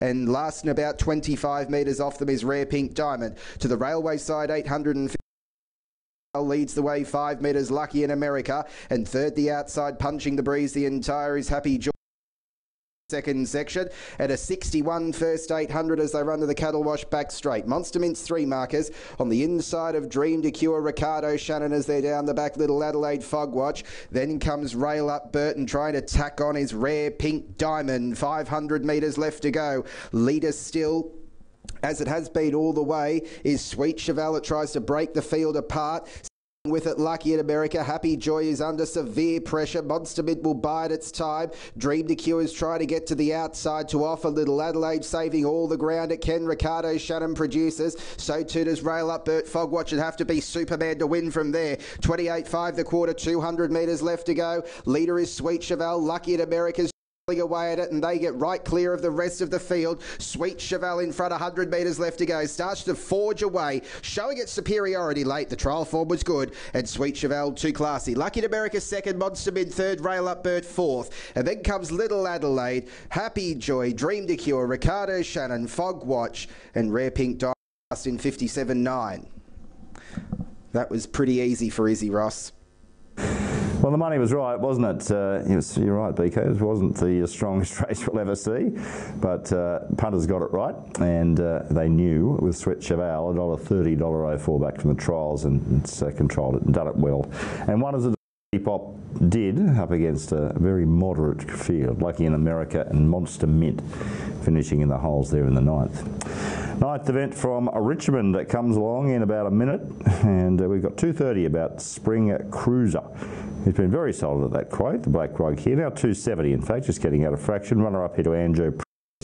And last and about 25 metres off them is Rare Pink Diamond. To the railway side, 850. Leads the way 5 metres, Lucky in America. And third, the outside, punching the breeze the entire is Happy Joy. Second section at a 61 first 800 as they run to the cattle wash back straight. Monster Mint's 3 markers on the inside of Dream to Cure, Ricardo Shannon as they're down the back, Little Adelaide Fog Watch. Then comes Rail Up Burton trying to tack on his Rare Pink Diamond. 500 metres left to go. Leader still, as it has been all the way, is Sweet Cheval. It tries to break the field apart. With it, Lucky in America. Happy Joy is under severe pressure. Monster Mint will bide its time. Dream to Cure is trying to get to the outside to offer. Little Adelaide saving all the ground it can. Ricardo Shannon produces. So too does Rail Up Bert Fogwatch. It'd have to be Superman to win from there. 28.5 the quarter, 200 metres left to go. Leader is Sweet Cheval. Lucky in America's away at it, and they get right clear of the rest of the field. Sweet Cheval in front, 100 metres left to go. Starts to forge away, showing its superiority late. The trial form was good, and Sweet Cheval too classy. Lucky in America second, Monster Mid third, Rail Up Bert fourth. And then comes Little Adelaide, Happy Joy, Dream to Cure, Ricardo Shannon, Fog Watch, and Rare Pink Diamond in 57.9. That was pretty easy for Izzy Ross. Well, the money was right, wasn't it? You're right, BK. It wasn't the strongest race we'll ever see, but punters got it right, and they knew with Sweet Cheval, $1.30, $1.04 back from the trials, and it's controlled it and done it well. And one as a Pop did up against a very moderate field, Lucky in America and Monster Mint finishing in the holes there in the ninth. Ninth event from Richmond that comes along in about a minute, and we've got 2:30 about Spring Cruiser. He's been very solid at that quote, the black rug here. Now 270 in fact, just getting out of fraction. Runner up here to Andrew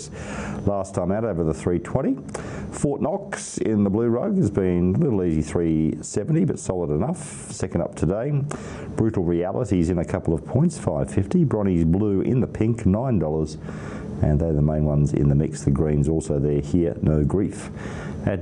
last time out over the 320. Fort Knox in the blue rug has been a little easy 370, but solid enough. Second up today. Brutal Realities in a couple of points, 550. Bronny's Blue in the pink, $9. And they're the main ones in the mix. The greens also there, Here No Grief at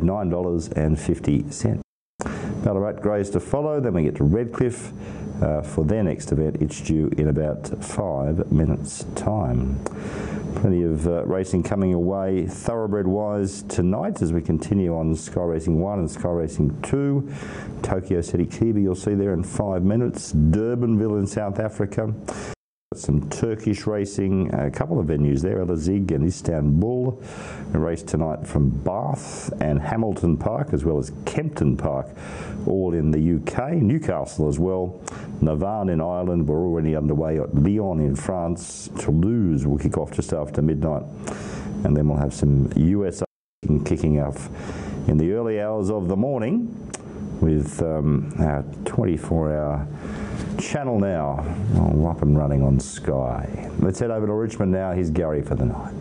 $9.50. Ballarat Greys to follow. Then we get to Redcliffe for their next event. It's due in about 5 minutes' time. Plenty of racing coming away thoroughbred-wise tonight as we continue on Sky Racing 1 and Sky Racing 2. Tokyo City Kibi you'll see there in 5 minutes. Durbanville in South Africa. Some Turkish racing, a couple of venues there, Elazig and Istanbul. A race tonight from Bath and Hamilton Park, as well as Kempton Park, all in the UK. Newcastle as well. Navan in Ireland, we're already underway at Lyon in France. Toulouse will kick off just after midnight. And then we'll have some US kicking off in the early hours of the morning with our 24-hour channel now, all up and running on Sky. Let's head over to Richmond now. Here's Gary for the night.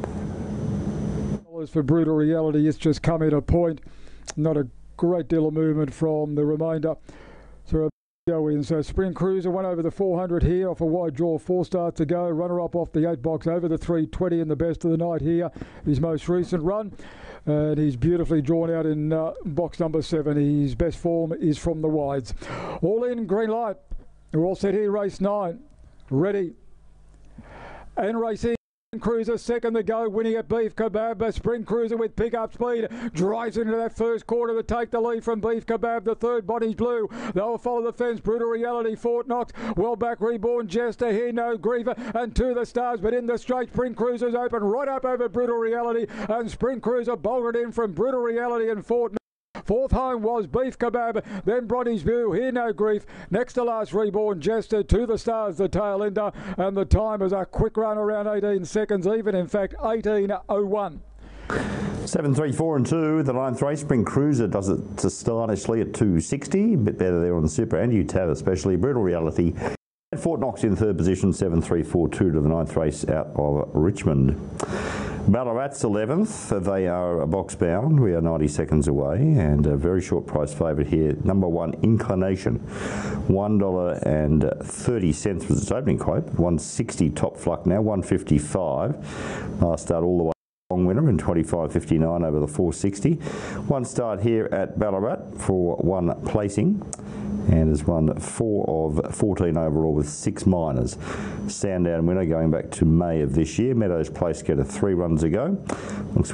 For Brutal Reality, it's just come in a point. Not a great deal of movement from the remainder. So go in. So Spring Cruiser went over the 400 here off a wide draw, 4 starts to go. Runner up off the 8 box over the 320 in the best of the night here. His most recent run. And he's beautifully drawn out in box number 7. His best form is from the wides. All in, green light. We're all set here, race 9. Ready. And racing. Cruiser second to go, winning at Beef Kebab. But Spring Cruiser with pick-up speed drives into that first quarter to take the lead from Beef Kebab. The third, Bonnie's Blue. They'll follow the fence. Brutal Reality, Fort Knox. Well back, Reborn Jester. Here, No Griever. And to the stars, but in the straight, Spring Cruiser's open right up over Brutal Reality. And Spring Cruiser bolted in from Brutal Reality and Fort Knox. Fourth home was Beef Kebab, then Bronny's View, Here No Grief. Next to last, Reborn Jester, to the stars, the tail ender, and the time is a quick run around 18 seconds, even in fact 18.01. 7, 3, 4 and 2. The 9th race, Spring Cruiser does it stylishly at 260. A bit better there on the Super and UTAV, especially Brutal Reality. Fort Knox in third position, 7, 3, 4, 2 to the 9th race out of Richmond. Ballarat's 11th. They are a box bound. We are 90 seconds away, and a very short price favourite here. Number 1, Inclination, $1.30 was its opening quote. 160 top fluck now, 155. Last start all the way winner in 25.59 over the 460. One start here at Ballarat for one placing and has won 4 of 14 overall with 6 minors. Sandown winner going back to May of this year. Meadows Place get a 3 runs ago. Looks